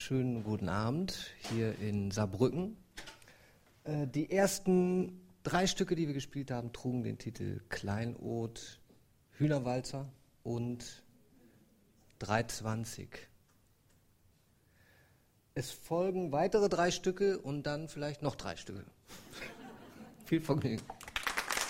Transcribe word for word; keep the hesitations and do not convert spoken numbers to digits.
schönen guten Abend hier in Saarbrücken. Äh, die ersten drei Stücke, die wir gespielt haben, trugen den Titel Kleinod, Hühnerwalzer und dreihundertzwanzig. Es folgen weitere drei Stücke und dann vielleicht noch drei Stücke. Viel Vergnügen.